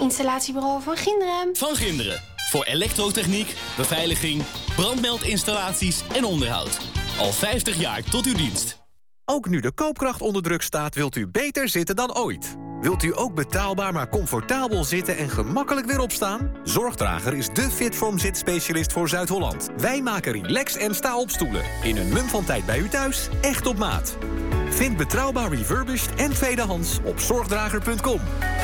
Installatiebureau Van Ginderen. Van Ginderen. Voor elektrotechniek, beveiliging, brandmeldinstallaties en onderhoud. Al 50 jaar tot uw dienst. Ook nu de koopkracht onder druk staat, wilt u beter zitten dan ooit. Wilt u ook betaalbaar maar comfortabel zitten en gemakkelijk weer opstaan? Zorgdrager is de Fitform zitspecialist voor Zuid-Holland. Wij maken relax- en sta-op-stoelen. In een mum van tijd bij u thuis, echt op maat. Vind betrouwbaar refurbished en tweedehands op zorgdrager.com.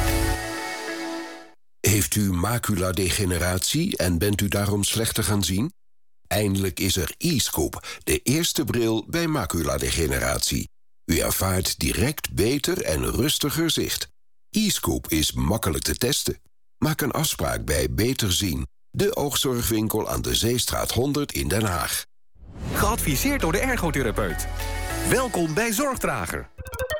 Heeft u maculadegeneratie en bent u daarom slechter gaan zien? Eindelijk is er e-Scope, de eerste bril bij maculadegeneratie. U ervaart direct beter en rustiger zicht. e-Scope is makkelijk te testen. Maak een afspraak bij Beter Zien, de oogzorgwinkel aan de Zeestraat 100 in Den Haag. Geadviseerd door de ergotherapeut. Welkom bij Zorgdrager.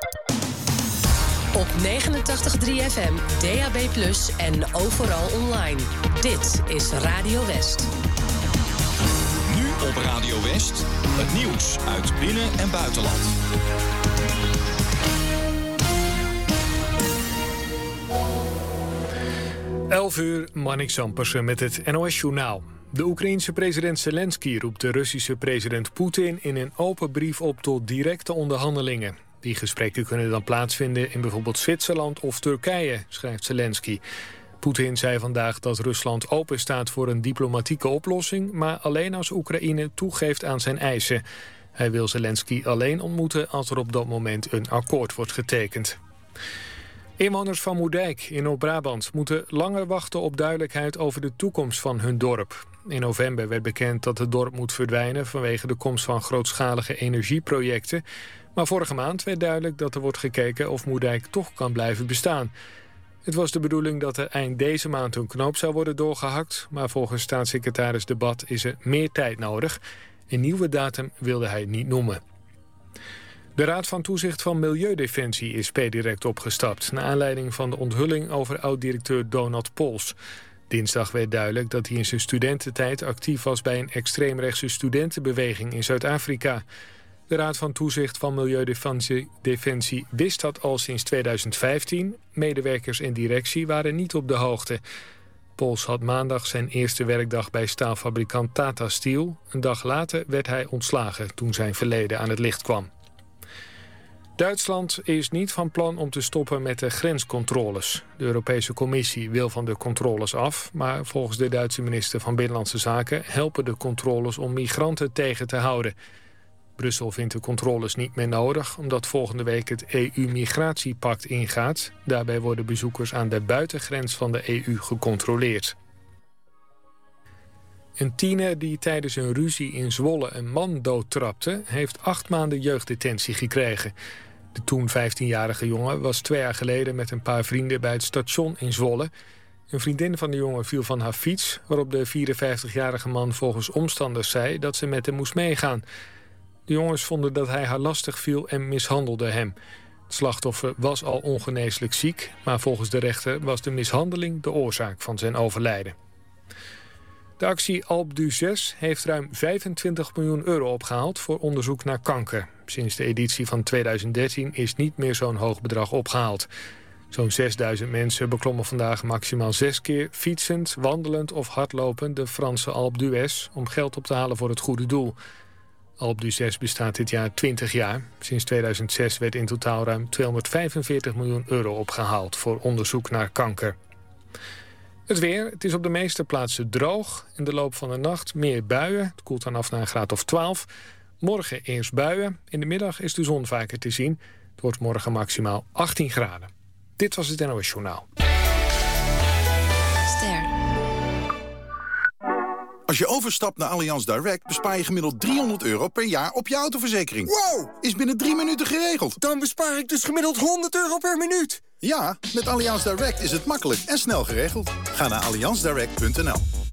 Op 89.3 FM, DAB+ en overal online. Dit is Radio West. Nu op Radio West, het nieuws uit binnen- en buitenland. Uur, Manik Zampersen met het NOS-journaal. De Oekraïense president Zelensky roept de Russische president Poetin in een open brief op tot directe onderhandelingen. Die gesprekken kunnen dan plaatsvinden in bijvoorbeeld Zwitserland of Turkije, schrijft Zelensky. Poetin zei vandaag dat Rusland open staat voor een diplomatieke oplossing, maar alleen als Oekraïne toegeeft aan zijn eisen. Hij wil Zelensky alleen ontmoeten als er op dat moment een akkoord wordt getekend. Inwoners van Moerdijk in Noord-Brabant moeten langer wachten op duidelijkheid over de toekomst van hun dorp. In november werd bekend dat het dorp moet verdwijnen vanwege de komst van grootschalige energieprojecten. Maar vorige maand werd duidelijk dat er wordt gekeken of Moerdijk toch kan blijven bestaan. Het was de bedoeling dat er eind deze maand een knoop zou worden doorgehakt, maar volgens staatssecretaris De Bad is er meer tijd nodig. Een nieuwe datum wilde hij niet noemen. De Raad van Toezicht van Milieudefensie is per direct opgestapt, naar aanleiding van de onthulling over oud-directeur Donald Pols. Dinsdag werd duidelijk dat hij in zijn studententijd actief was bij een extreemrechtse studentenbeweging in Zuid-Afrika. De Raad van Toezicht van Milieudefensie wist dat al sinds 2015. Medewerkers en directie waren niet op de hoogte. Pols had maandag zijn eerste werkdag bij staalfabrikant Tata Steel. Een dag later werd hij ontslagen toen zijn verleden aan het licht kwam. Duitsland is niet van plan om te stoppen met de grenscontroles. De Europese Commissie wil van de controles af, maar volgens de Duitse minister van Binnenlandse Zaken helpen de controles om migranten tegen te houden. Brussel vindt de controles niet meer nodig, omdat volgende week het EU-migratiepact ingaat. Daarbij worden bezoekers aan de buitengrens van de EU gecontroleerd. Een tiener die tijdens een ruzie in Zwolle een man doodtrapte, heeft 8 maanden jeugddetentie gekregen. De toen 15-jarige jongen was 2 jaar geleden met een paar vrienden bij het station in Zwolle. Een vriendin van de jongen viel van haar fiets, waarop de 54-jarige man volgens omstanders zei dat ze met hem moest meegaan. De jongens vonden dat hij haar lastig viel en mishandelde hem. Het slachtoffer was al ongeneeslijk ziek, maar volgens de rechter was de mishandeling de oorzaak van zijn overlijden. De actie Alpe d'Huez heeft ruim 25 miljoen euro opgehaald voor onderzoek naar kanker. Sinds de editie van 2013 is niet meer zo'n hoog bedrag opgehaald. Zo'n 6000 mensen beklommen vandaag maximaal 6 keer fietsend, wandelend of hardlopend de Franse Alpe d'Huez om geld op te halen voor het goede doel. Alpe d'Huez bestaat dit jaar 20 jaar. Sinds 2006 werd in totaal ruim 245 miljoen euro opgehaald voor onderzoek naar kanker. Het weer, het is op de meeste plaatsen droog. In de loop van de nacht meer buien. Het koelt dan af naar een graad of 12. Morgen eerst buien. In de middag is de zon vaker te zien. Het wordt morgen maximaal 18 graden. Dit was het NOS Journaal. Als je overstapt naar Allianz Direct bespaar je gemiddeld €300 per jaar op je autoverzekering. Wow! Is binnen 3 minuten geregeld. Dan bespaar ik dus gemiddeld €100 per minuut. Ja, met Allianz Direct is het makkelijk en snel geregeld. Ga naar allianzdirect.nl.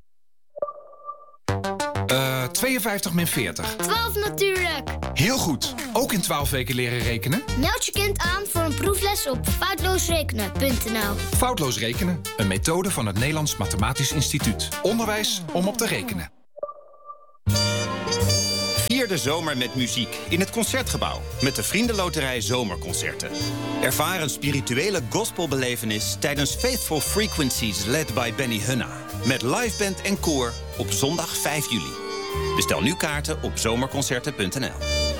52 min 40. 12 natuurlijk. Heel goed. Ook in 12 weken leren rekenen? Meld je kind aan voor een proefles op foutloosrekenen.nl. Foutloos rekenen, een methode van het Nederlands Mathematisch Instituut. Onderwijs om op te rekenen. 4 Vier de zomer met muziek in het Concertgebouw met de Vriendenloterij Zomerconcerten. Ervaar een spirituele gospelbelevenis tijdens Faithful Frequencies led by Benny Hunna. Met liveband en koor op zondag 5 juli. Bestel nu kaarten op zomerconcerten.nl.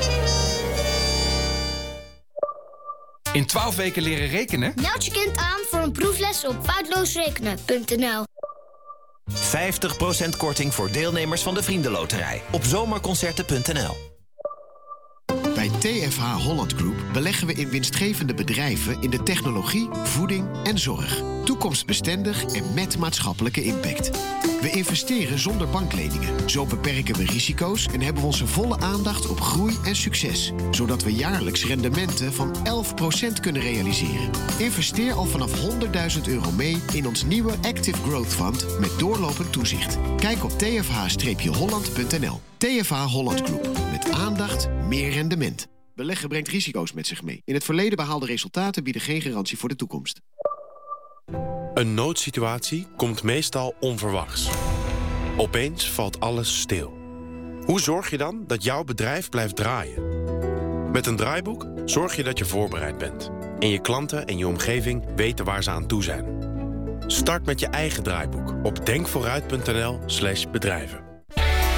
In 12 weken leren rekenen? Meld je kind aan voor een proefles op foutloosrekenen.nl. 50% korting voor deelnemers van de Vriendenloterij op zomerconcerten.nl. Bij TFH Holland Group beleggen we in winstgevende bedrijven in de technologie, voeding en zorg. Toekomstbestendig en met maatschappelijke impact. We investeren zonder bankleningen. Zo beperken we risico's en hebben we onze volle aandacht op groei en succes. Zodat we jaarlijks rendementen van 11% kunnen realiseren. Investeer al vanaf €100.000 mee in ons nieuwe Active Growth Fund met doorlopend toezicht. Kijk op tfh-holland.nl. TFH Holland Group. Met aandacht, meer rendement. Beleggen brengt risico's met zich mee. In het verleden behaalde resultaten bieden geen garantie voor de toekomst. Een noodsituatie komt meestal onverwachts. Opeens valt alles stil. Hoe zorg je dan dat jouw bedrijf blijft draaien? Met een draaiboek zorg je dat je voorbereid bent. En je klanten en je omgeving weten waar ze aan toe zijn. Start met je eigen draaiboek op denkvooruit.nl/bedrijven.